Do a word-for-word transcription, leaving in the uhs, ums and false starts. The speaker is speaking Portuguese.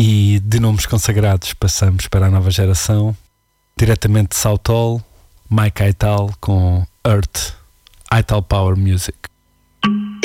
E de nomes consagrados passamos para a nova geração, diretamente de Southall, Mike Aital com Earth, Aital Power Music.